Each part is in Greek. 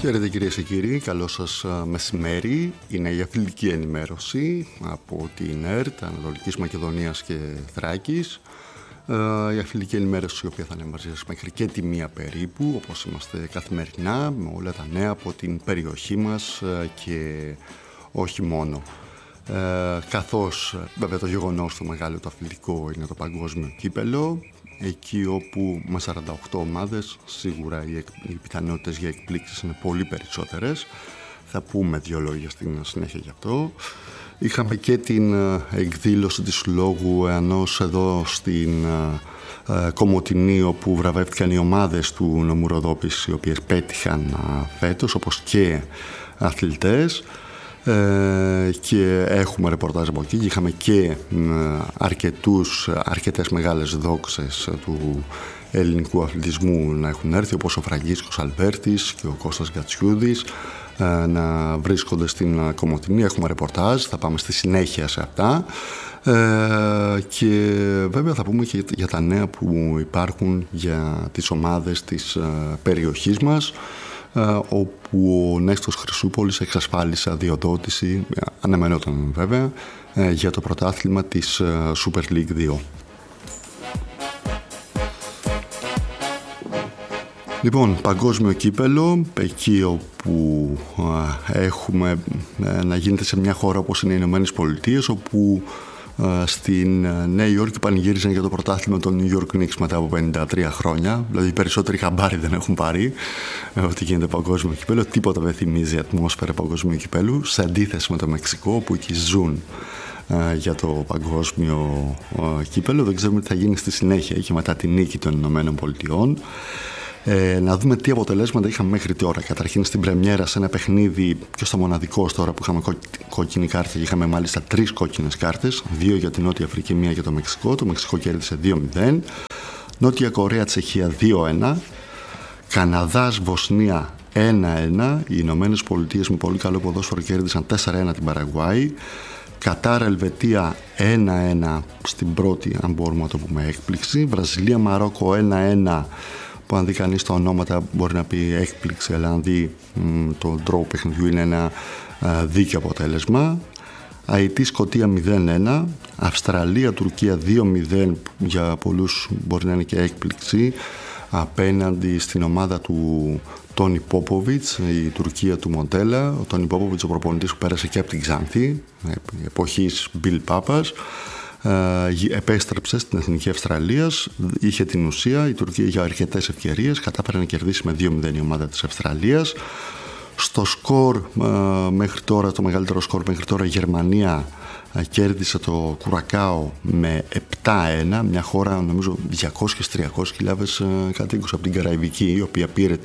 Χαίρετε κυρίες και κύριοι, καλό σας μεσημέρι. Είναι η αθλητική ενημέρωση από την ΕΡΤ, Ανατολικής Μακεδονίας και Θράκης. Η αθλητική ενημέρωση η οποία θα είναι μαζί σας μέχρι και τη 1 περίπου, όπως είμαστε καθημερινά, με όλα τα νέα από την περιοχή μας και όχι μόνο. Καθώς βέβαια το γεγονός το μεγάλο το αθλητικό είναι το παγκόσμιο κύπελο, εκεί όπου με 48 ομάδες σίγουρα οι πιθανότητες για εκπλήξεις είναι πολύ περισσότερες. Θα πούμε 2 λόγια στην συνέχεια γι' αυτό. Είχαμε και την εκδήλωση της Συλλόγου Εανός εδώ στην Κομοτηνή, όπου βραβεύτηκαν οι ομάδες του νομού Ροδόπης, οι οποίες πέτυχαν φέτος, όπως και αθλητές. Και έχουμε ρεπορτάζ από εκεί. Είχαμε και αρκετές μεγάλες δόξες του ελληνικού αθλητισμού να έχουν έρθει, όπως ο Φραγκίσκος Αλβέρτης και ο Κώστας Γκατσιούδης, να βρίσκονται στην Κομοτηνή. Έχουμε ρεπορτάζ, θα πάμε στη συνέχεια σε αυτά, και βέβαια θα πούμε και για τα νέα που υπάρχουν για τις ομάδες της περιοχής μας, όπου ο Νέστος Χρυσούπολης εξασφάλισε αδειοδότηση, αναμενόταν βέβαια, για το πρωτάθλημα της Super League 2. Λοιπόν, παγκόσμιο κύπελο, εκεί όπου έχουμε να γίνεται σε μια χώρα όπως είναι οι Ηνωμένες Πολιτείες, όπου στην Νέα Υόρκη πανηγύριζαν για το πρωτάθλημα των New York Knicks μετά από 53 χρόνια. Δηλαδή οι περισσότεροι χαμπάρι δεν έχουν πάρει ότι γίνεται παγκόσμιο κύπελο. Τίποτα δεν θυμίζει η ατμόσφαιρα παγκόσμιου κυπέλου, σε αντίθεση με το Μεξικό, που εκεί ζουν για το παγκόσμιο κύπελο. Δεν ξέρουμε τι θα γίνει στη συνέχεια και μετά τη νίκη των Ηνωμένων Πολιτειών. Να δούμε τι αποτελέσματα είχαμε μέχρι τώρα. Καταρχήν στην πρεμιέρα, σε ένα παιχνίδι, και στο μοναδικό τώρα που είχαμε κόκκινη κάρτα, είχαμε μάλιστα 3 κόκκινες κάρτες, 2 για την Νότια Αφρική, 1 για το Μεξικό. Το Μεξικό κέρδισε 2-0. Νότια Κορέα, Τσεχία 2-1. Καναδάς, Βοσνία 1-1. Οι Ηνωμένες Πολιτείες με πολύ καλό ποδόσφαιρο κέρδισαν 4-1 την Παραγουάη. Κατάρ, Ελβετία 1-1 στην πρώτη, αν μπορούμε να το πούμε, έκπληξη. Βραζιλία, Μαρόκο 1-1. Που αν δει κανείς τα ονόματα μπορεί να πει έκπληξη, αλλά αν δει το draw παιχνιδιού είναι ένα δίκαιο αποτέλεσμα. Αιτή, Σκωτία 0-1. Αυστραλία, Τουρκία 2-0, που για πολλούς μπορεί να είναι και έκπληξη, απέναντι στην ομάδα του Τόνι Πόποβιτς, η Τουρκία του Μοντέλα. Ο Τόνι Πόποβιτς, ο προπονητής που πέρασε και από την Ξάνθη, εποχής Μπιλ Πάπας, επέστρεψε στην Εθνική Αυστραλίας, είχε την ουσία. Η Τουρκία για αρκετές ευκαιρίες κατάφερε να κερδίσει με 2-0 η ομάδα της Αυστραλίας. Στο σκορ μέχρι τώρα, το μεγαλύτερο σκορ μέχρι τώρα, η Γερμανία κέρδισε το Κουρακάο με 7-1, μια χώρα νομίζω 200-300 κατοίκους από την Καραϊβική, η οποία πήρε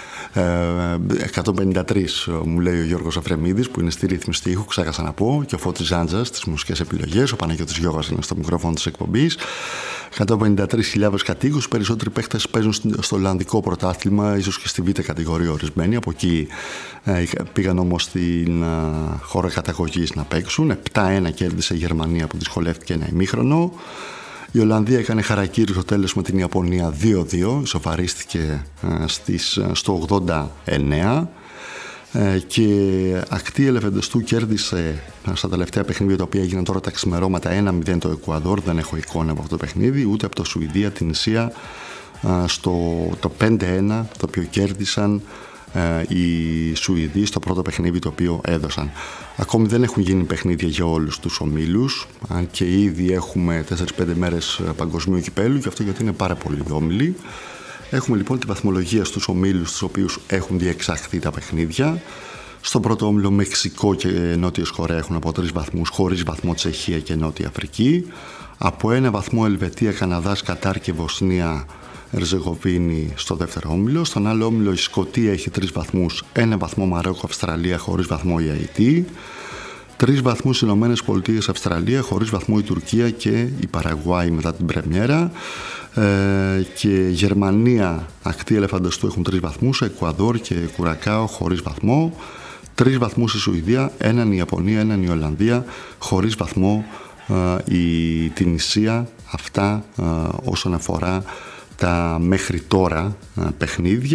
153, μου λέει ο Γιώργος Αφρεμίδης, που είναι στη ρύθμιση ήχου, ξέχασα να πω, και ο Φώτης Ζάντζας στις μουσικές επιλογές, ο Παναγιώτης Γιώργας είναι στο μικρόφωνο της εκπομπής. 153.000 κατοίκους, περισσότεροι παίχτες παίζουν στο Ολλανδικό πρωτάθλημα, ίσως και στη β' κατηγορία ορισμένοι, από εκεί πήγαν όμως στην χώρα καταγωγής να παίξουν. 7-1 κέρδισε η Γερμανία, που δυσκολεύτηκε ένα ημίχρονο. Η Ολλανδία έκανε χαρακίρι στο τέλος με την Ιαπωνία 2-2, ισοφαρίστηκε στο 89, και Ακτή Ελεφαντοστού κέρδισε στα τελευταία παιχνίδια, τα οποία έγιναν τώρα τα ξημερώματα, 1-0 το Εκουαδόρ. Δεν έχω εικόνα από αυτό το παιχνίδι, ούτε από το Σουηδία, την Ισία, το 5-1 το οποίο κέρδισαν οι Σουηδοί στο πρώτο παιχνίδι το οποίο έδωσαν. Ακόμη δεν έχουν γίνει παιχνίδια για όλους τους ομίλους, αν και ήδη έχουμε 4-5 μέρες παγκοσμίου κυπέλου, και αυτό γιατί είναι πάρα πολλοί όμιλοι. Έχουμε λοιπόν τη βαθμολογία στους ομίλους στους οποίους έχουν διεξαχθεί τα παιχνίδια. Στον πρώτο όμιλο Μεξικό και Νότιος Κορέα έχουν από 3 βαθμούς, χωρίς βαθμό Τσεχία και Νότια Αφρική. Από 1 βαθμό Ελβετία, Καναδάς, Κατάρ και Βοσνία Ερζεγοβίνη στο δεύτερο όμιλο. Στον άλλο όμιλο η Σκωτία έχει 3 βαθμούς, 1 βαθμό Μαρόκο, Αυστραλία, χωρίς βαθμό η Αιτή. 3 βαθμούς Ηνωμένες Πολιτείες, Αυστραλία, χωρίς βαθμό η Τουρκία και η Παραγουάη μετά την πρεμιέρα. Και Γερμανία, Ακτή Ελεφαντοστού έχουν 3 βαθμούς, Εκουαδόρ και Κουρακάο χωρίς βαθμό. 3 βαθμούς η Σουηδία, 1 η Ιαπωνία, 1 η Ολλανδία, χωρίς βαθμό η Τινησία. Αυτά όσον αφορά τα μέχρι τώρα παιχνίδια.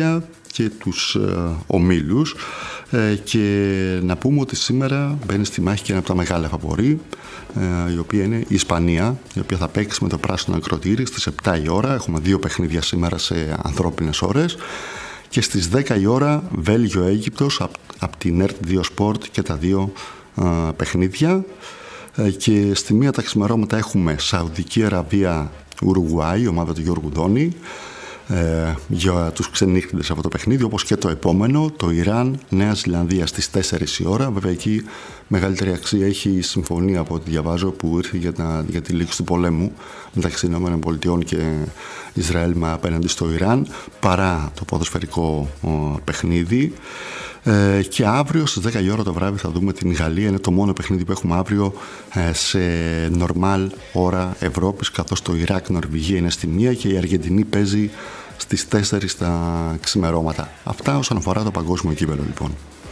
και τους ομίλους. Και να πούμε ότι σήμερα μπαίνει στη μάχη και ένα από τα μεγάλα φαβορί, η οποία είναι η Ισπανία, η οποία θα παίξει με το πράσινο ακροτήρι στις 7 η ώρα. Έχουμε 2 παιχνίδια σήμερα σε ανθρώπινες ώρες. Και στις 10 η ώρα Βέλγιο-Αίγυπτος από την ΕΡΤ2 Sport και τα 2 παιχνίδια. Και στη μία τα ξημερώματα έχουμε Σαουδική Αραβία Ουρουγουάη, ομάδα του Γιώργου Δόνη, για τους ξενύχτητες αυτό το παιχνίδι, όπως και το επόμενο, το Ιράν Νέα Ζηλανδία στις 4 η ώρα. Βέβαια εκεί μεγαλύτερη αξία έχει η συμφωνία, από ό,τι διαβάζω, που ήρθε για τη λήξη του πολέμου μεταξύ ΗΠΑ και Ισραήλ απέναντι στο Ιράν, παρά το ποδοσφαιρικό παιχνίδι. Και αύριο στις 10 η ώρα το βράδυ θα δούμε την Γαλλία. Είναι το μόνο παιχνίδι που έχουμε αύριο σε νορμάλ ώρα Ευρώπης, καθώς το Ιράκ-Νορβηγία είναι στη 1 και η Αργεντινή παίζει στις 4 τα ξημερώματα. Αυτά όσον αφορά το παγκόσμιο κύπελλο, λοιπόν.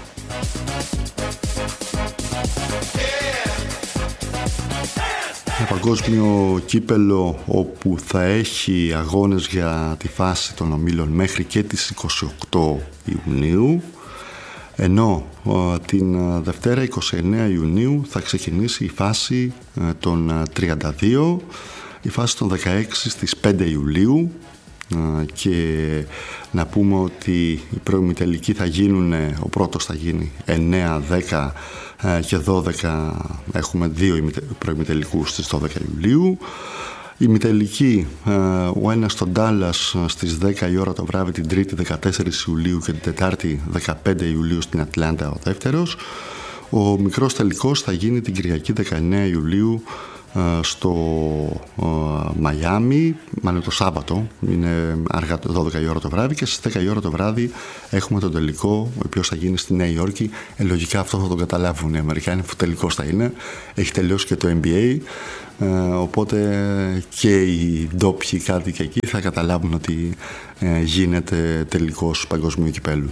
Ένα παγκόσμιο κύπελλο όπου θα έχει αγώνες για τη φάση των ομίλων μέχρι και τις 28 Ιουνίου. Ενώ την Δευτέρα 29 Ιουνίου θα ξεκινήσει η φάση των 32, η φάση των 16 στις 5 Ιουλίου, και να πούμε ότι οι προημιτελικοί θα γίνουν, ο πρώτος θα γίνει 9, 10 και 12, έχουμε 2 προημιτελικούς στις 12 Ιουλίου. Η ημιτελική, ο ένας στον Ντάλλας στις 10 η ώρα το βράδυ την Τρίτη 14 Ιουλίου και την Τετάρτη 15 Ιουλίου στην Ατλάντα ο δεύτερος. Ο μικρός τελικός θα γίνει την Κυριακή 19 Ιουλίου στο Μαϊάμι, μάλλον το Σάββατο, είναι αργά 12 η ώρα το βράδυ, και στις 10 η ώρα το βράδυ έχουμε τον τελικό, ο οποίος θα γίνει στη Νέα Υόρκη. Λογικά αυτό θα τον καταλάβουν οι Αμερικάνοι, που τελικός θα είναι. Έχει τελειώσει και το NBA, οπότε και οι ντόπιοι κάτοικοι εκεί θα καταλάβουν ότι γίνεται τελικός παγκοσμίου κυπέλλου.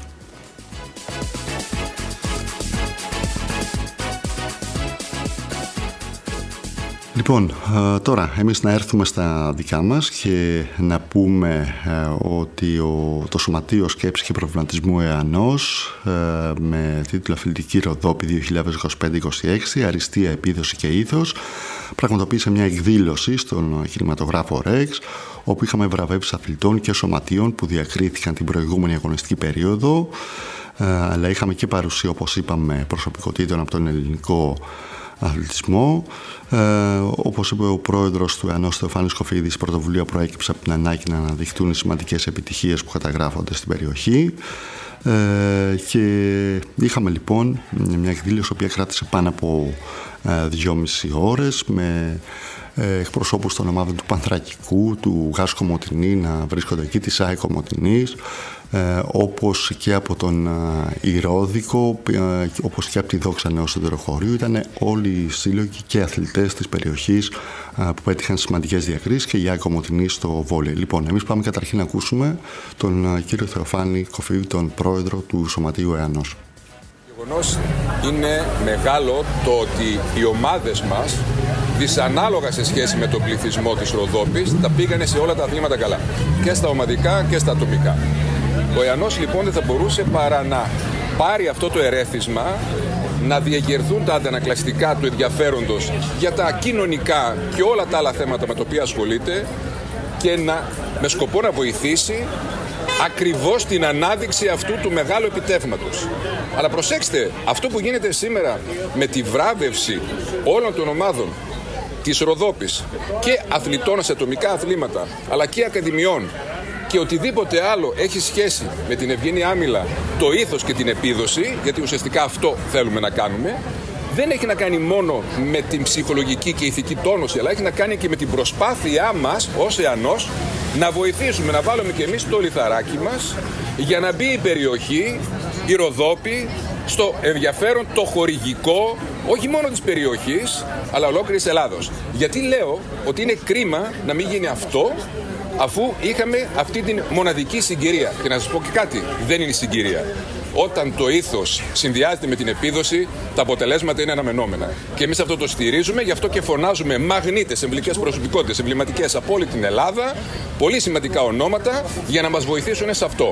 Λοιπόν, τώρα εμείς να έρθουμε στα δικά μας και να πούμε ότι το Σωματείο Σκέψης και Προβληματισμού ΕΑΝΟΣ, με τίτλο Αθλητική Ροδόπη 2025-26, Αριστεία, Επίδοση και Ήθος, πραγματοποίησε μια εκδήλωση στον κινηματογράφο Rex, όπου είχαμε βραβεύσεις αθλητών και σωματείων που διακρίθηκαν την προηγούμενη αγωνιστική περίοδο, αλλά είχαμε και παρουσία, όπως είπαμε, προσωπικότητων από τον ελληνικό αθλητισμό. Όπως είπε ο πρόεδρος του ΕΑΝΟΣ, Θεοφάνης Κοφίδης, η πρωτοβουλία προέκυψε από την ανάγκη να αναδειχτούν οι σημαντικές επιτυχίες που καταγράφονται στην περιοχή. Και είχαμε λοιπόν μια εκδήλωση, η οποία κράτησε πάνω από 2,5 ώρες, με εκπροσώπους των ομάδων του Πανθρακικού, του ΓΑΣ Κομοτηνή να βρίσκονται εκεί, της ΑΕ Κομοτηνής, όπως και από τον Ηρώδικο, όπως και από τη Δόξα Νέου Σιδηροχωρίου. Ήταν όλοι οι σύλλογοι και αθλητές της περιοχής που πέτυχαν σημαντικές διακρίσεις, και η ΑΕ Κομοτηνή στο βόλεϊ. Λοιπόν, εμείς πάμε καταρχήν να ακούσουμε τον κύριο Θεοφάνη Κοφίδη, τον πρόεδρο του Σωματείου ΕΑΝΟΣ. Γεγονός είναι μεγάλο το ότι οι ομάδες μας, δυσανάλογα σε σχέση με τον πληθυσμό της Ροδόπης, τα πήγανε σε όλα τα αθλήματα καλά, και στα ομαδικά και στα ατομικά. Ο ΕΑΝΟΣ λοιπόν δεν θα μπορούσε παρά να πάρει αυτό το ερέθισμα, να διεγερθούν τα αντανακλαστικά του ενδιαφέροντος για τα κοινωνικά και όλα τα άλλα θέματα με τα οποία ασχολείται, και με σκοπό να βοηθήσει ακριβώς την ανάδειξη αυτού του μεγάλου επιτεύγματος. Αλλά προσέξτε, αυτό που γίνεται σήμερα με τη βράβευση όλων των ομάδων της Ροδόπης, και αθλητών σε ατομικά αθλήματα, αλλά και ακαδημιών, και οτιδήποτε άλλο έχει σχέση με την ευγενή άμυλα, το ήθος και την επίδοση, γιατί ουσιαστικά αυτό θέλουμε να κάνουμε, δεν έχει να κάνει μόνο με την ψυχολογική και ηθική τόνωση, αλλά έχει να κάνει και με την προσπάθειά μας ως ΕΑΝΟΣ να βοηθήσουμε, να βάλουμε και εμείς το λιθαράκι μας για να μπει η περιοχή, η Ροδόπη, στο ενδιαφέρον το χορηγικό, όχι μόνο της περιοχής, αλλά ολόκληρης Ελλάδος. Γιατί λέω ότι είναι κρίμα να μην γίνει αυτό, αφού είχαμε αυτή την μοναδική συγκυρία. Και να σας πω και κάτι, δεν είναι συγκυρία. Όταν το ήθος συνδυάζεται με την επίδοση, τα αποτελέσματα είναι αναμενόμενα. Και εμείς αυτό το στηρίζουμε, γι' αυτό και φωνάζουμε μαγνήτες, εμβλικές προσωπικότητες, εμβληματικές από όλη την Ελλάδα, πολύ σημαντικά ονόματα, για να μας βοηθήσουν σε αυτό.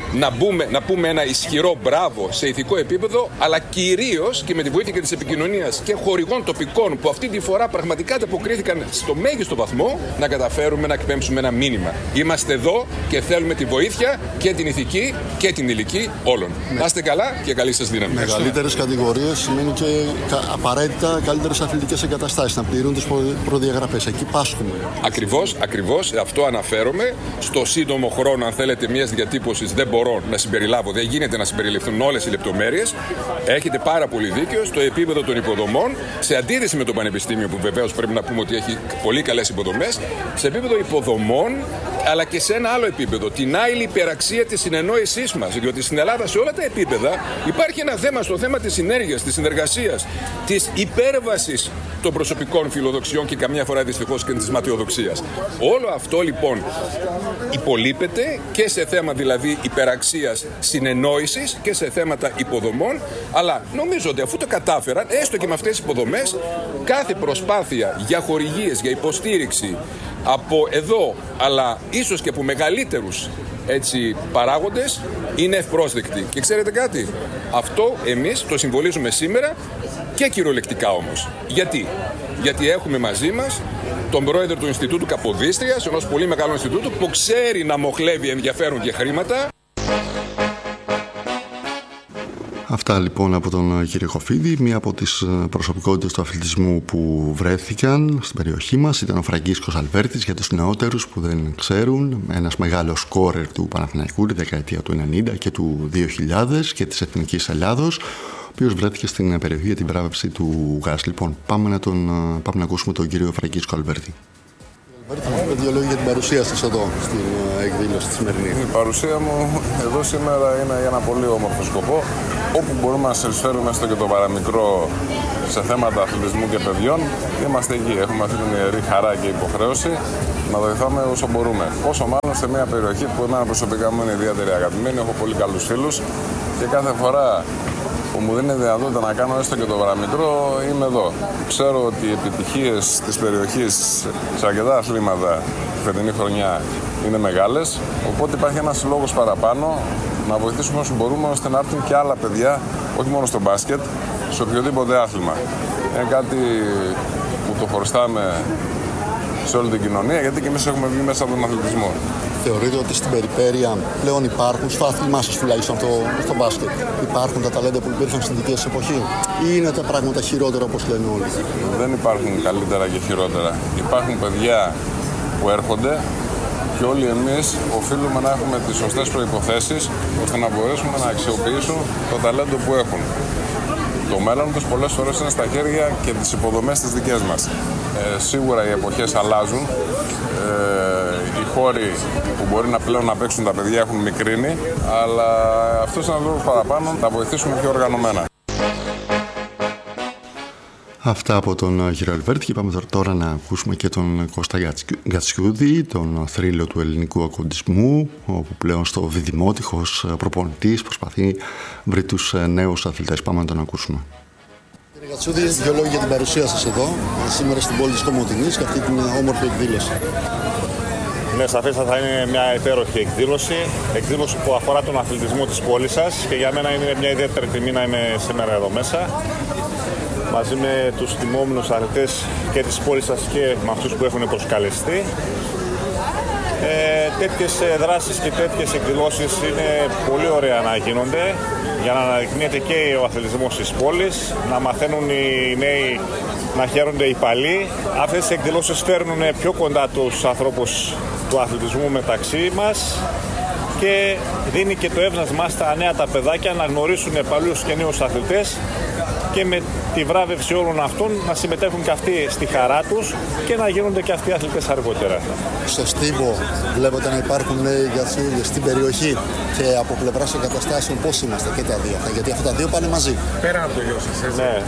να πούμε ένα ισχυρό μπράβο σε ηθικό επίπεδο, αλλά κυρίως και με τη βοήθεια και της επικοινωνίας και χορηγών τοπικών που αυτή τη φορά πραγματικά ανταποκρίθηκαν στο μέγιστο βαθμό, να καταφέρουμε να εκπέμψουμε ένα μήνυμα. Είμαστε εδώ και θέλουμε τη βοήθεια και την ηθική και την υλική όλων. Να είστε καλά και καλή σας δύναμη. Μεγαλύτερες κατηγορίες σημαίνει και απαραίτητα καλύτερες αθλητικές εγκαταστάσεις, να πληρούν τις προδιαγραφές. Εκεί πάσχουμε. Ακριβώς, αυτό αναφέρομαι. Στο σύντομο χρόνο, αν θέλετε, μιας διατύπωσης δεν μπορώ να συμπεριλάβω, δεν γίνεται να συμπεριληφθούν όλες οι λεπτομέρειες. Έχετε πάρα πολύ δίκιο στο επίπεδο των υποδομών, σε αντίθεση με το Πανεπιστήμιο που βεβαίως πρέπει να πούμε ότι έχει πολύ καλές υποδομές, σε επίπεδο υποδομών, αλλά και σε ένα άλλο επίπεδο, την άειλη υπεραξία της συνεννόησής μας. Διότι στην Ελλάδα σε όλα τα επίπεδα υπάρχει ένα θέμα στο θέμα της συνέργειας, της συνεργασίας, της υπέρβασης των προσωπικών φιλοδοξιών και καμιά φορά δυστυχώς και της ματαιοδοξίας. Όλο αυτό λοιπόν υπολείπεται και σε θέμα δηλαδή υπεραξίας συνεννόησης και σε θέματα υποδομών, αλλά νομίζω ότι αφού το κατάφεραν, έστω και με αυτές τις υποδομές, κάθε προσπάθεια για χορηγίες, για υποστήριξη από εδώ, αλλά ίσως και από μεγαλύτερους παράγοντες, είναι ευπρόσδεκτη. Και ξέρετε κάτι, αυτό εμείς το συμβολίζουμε σήμερα και κυριολεκτικά όμως. Γιατί έχουμε μαζί μας τον πρόεδρο του Ινστιτούτου Καποδίστριας, ενός πολύ μεγάλου Ινστιτούτου που ξέρει να μοχλεύει ενδιαφέρον και χρήματα. Αυτά λοιπόν από τον κύριο Χοφίδη. Μία από τις προσωπικότητες του αθλητισμού που βρέθηκαν στην περιοχή μας ήταν ο Φραγκίσκος Αλβέρτης. Για τους νεότερους που δεν ξέρουν, ένας μεγάλος σκόρερ του Παναθηναϊκού τη δεκαετία του 90 και του 2000 και της Εθνικής Ελλάδος, ο οποίος βρέθηκε στην περιοχή για την βράβευση του ΓΑΣ. Λοιπόν, πάμε να ακούσουμε τον κύριο Φραγκίσκο Αλβέρτη. Θα μου πείτε δύο λόγια για την παρουσία σας εδώ στην εκδήλωση τη σημερινή. Η παρουσία μου εδώ σήμερα είναι για ένα πολύ όμορφο σκοπό, όπου μπορούμε να συνεισφέρουμε έστω και το παραμικρό σε θέματα αθλητισμού και παιδιών. Είμαστε εκεί. Έχουμε αυτή την ιερή χαρά και υποχρέωση να βοηθάμε όσο μπορούμε. Πόσο μάλλον σε μια περιοχή που εμένα προσωπικά μου είναι ιδιαίτερη αγαπημένη, έχω πολύ καλούς φίλους και κάθε φορά που μου δίνει δυνατότητα να κάνω έστω και το παραμικρό, είμαι εδώ. Ξέρω ότι οι επιτυχίες της περιοχής σε αρκετά αθλήματα τη φετινή χρονιά είναι μεγάλες, οπότε υπάρχει ένας λόγος παραπάνω να βοηθήσουμε όσο μπορούμε ώστε να έρθουν και άλλα παιδιά, όχι μόνο στο μπάσκετ, σε οποιοδήποτε άθλημα. Είναι κάτι που το χρωστάμε σε όλη την κοινωνία, γιατί και εμείς έχουμε βγει μέσα από τον αθλητισμό. Θεωρείτε ότι στην περιπέρεια πλέον υπάρχουν, στο άθλημά σας τουλάχιστον στο μπάσκετ, υπάρχουν τα ταλέντα που υπήρχαν στην δική σας εποχή, ή είναι τα πράγματα χειρότερα όπως λένε όλοι? Δεν υπάρχουν καλύτερα και χειρότερα. Υπάρχουν παιδιά που έρχονται και όλοι εμείς οφείλουμε να έχουμε τις σωστές προϋποθέσεις ώστε να μπορέσουμε να αξιοποιήσουν το ταλέντο που έχουν. Το μέλλον τους πολλές φορές είναι στα χέρια και τις υποδομές τις δικές μας. Σίγουρα οι εποχές αλλάζουν. Οι χώροι που μπορεί να πλέον να παίξουν τα παιδιά έχουν μικρύνει, αλλά αυτός είναι ένας λόγος παραπάνω να βοηθήσουμε πιο οργανωμένα. Αυτά από τον κύριο Αλβέρτη και πάμε τώρα να ακούσουμε και τον Κώστα Γκατσιούδη, τον θρύλο του ελληνικού ακοντισμού, όπου πλέον στο διδημότυχος προπονητής προσπαθεί να βρει τους νέους αθλητές. Πάμε να τον ακούσουμε. Κύριε Γκατσιούδη, δύο λόγια για την παρουσία σας εδώ, σήμερα στην πόλη της Κομοτηνής και αυτή την όμορφη εκδήλωση. Ναι, σαφέστατα θα είναι μια υπέροχη εκδήλωση που αφορά τον αθλητισμό της πόλης σας και για μένα είναι μια ιδιαίτερη τιμή να είμαι σήμερα εδώ μέσα μαζί με τους τιμόμενους αθλητές και της πόλης σας και με αυτούς που έχουν προσκαλεστεί. Τέτοιες δράσεις και τέτοιες εκδηλώσεις είναι πολύ ωραία να γίνονται για να αναδεικνύεται και ο αθλητισμός της πόλης, να μαθαίνουν οι νέοι να χαίρονται οι παλιοί. Αυτές οι εκδηλώσεις φέρνουν πιο κοντά τους ανθρώπους του αθλητισμού μεταξύ μας και δίνει και το εύνασμα στα νέα τα παιδάκια να γνωρίσουν παλιούς και νέους αθλητές και με τη βράβευση όλων αυτών να συμμετέχουν και αυτοί στη χαρά τους και να γίνονται και αυτοί αθλητές αργότερα. Στο Στίβο βλέπετε να υπάρχουν νέοι Γκατσιούδη στην περιοχή και από πλευράς εγκαταστάσεων πώς είμαστε και τα δύο, γιατί αυτά τα δύο πάνε μαζί. Πέρα από το γιο σας. Ναι.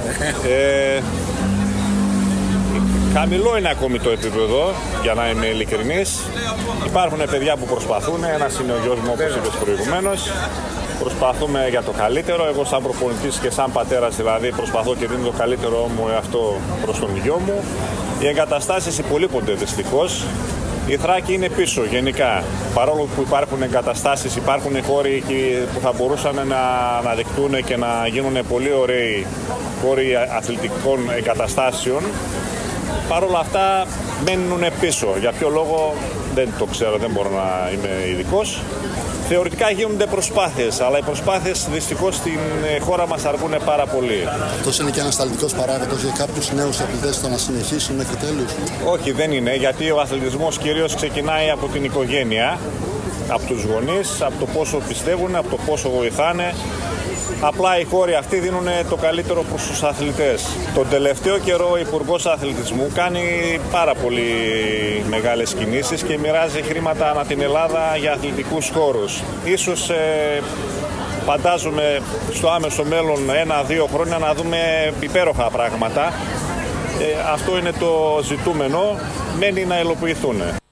Χαμηλό είναι ακόμη το επίπεδο, για να είμαι ειλικρινής. Υπάρχουν παιδιά που προσπαθούν, ένας είναι ο γιος μου όπως είπες προηγουμένως. Προσπαθούμε για το καλύτερο, εγώ σαν προπονητής και σαν πατέρας δηλαδή προσπαθώ και δίνω το καλύτερό μου αυτό προς τον γιο μου. Οι εγκαταστάσεις υπολείπονται δυστυχώς. Η Θράκη είναι πίσω γενικά. Παρόλο που υπάρχουν εγκαταστάσεις, υπάρχουν χώροι που θα μπορούσαν να αναδεικτούν και να γίνουν πολύ ωραίοι χώροι αθλητικών εγκαταστάσεων, παρόλα αυτά μένουν πίσω. Για ποιο λόγο δεν το ξέρω, δεν μπορώ να είμαι ειδικός. Θεωρητικά γίνονται προσπάθειες, αλλά οι προσπάθειες δυστυχώς στην χώρα μας αργούν πάρα πολύ. Αυτός είναι και ανασταλτικός παράγοντας για κάποιους νέους αθλητές στο να συνεχίσουν μέχρι τέλους? Όχι, δεν είναι, γιατί ο αθλητισμός κυρίως ξεκινάει από την οικογένεια, από τους γονείς, από το πόσο πιστεύουν, από το πόσο βοηθάνε. Απλά οι χώροι αυτοί δίνουν το καλύτερο προς τους αθλητές. Τον τελευταίο καιρό ο Υπουργός Αθλητισμού κάνει πάρα πολύ μεγάλες κινήσεις και μοιράζει χρήματα ανά την Ελλάδα για αθλητικούς χώρους. Ίσως φαντάζομαι στο άμεσο μέλλον 1-2 χρόνια να δούμε υπέροχα πράγματα. Αυτό είναι το ζητούμενο, μένει να υλοποιηθούν.